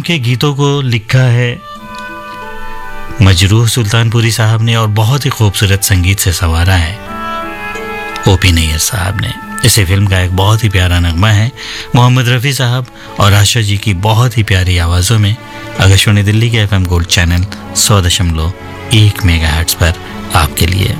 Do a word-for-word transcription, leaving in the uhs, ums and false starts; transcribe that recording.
के गीतों को लिखा है मजरूह सुल्तानपुरी साहब ने और बहुत ही खूबसूरत संगीत से संवारा है ओपी नैयर साहब ने। इसे फिल्म का एक बहुत ही प्यारा नगमा है मोहम्मद रफ़ी साहब और आशा जी की बहुत ही प्यारी आवाज़ों में आकाशवाणी दिल्ली के एफएम गोल्ड चैनल सौ दशमलव एक मेगाहर्ट्ज़ पर आपके लिए।